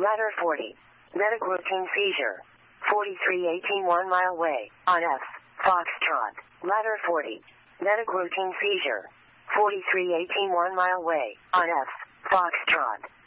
Ladder 40. Medic routine seizure. 4318 1 mile way, on F. Foxtrot. Ladder 40. Medic routine seizure. 4318 1 mile way, on F. Foxtrot.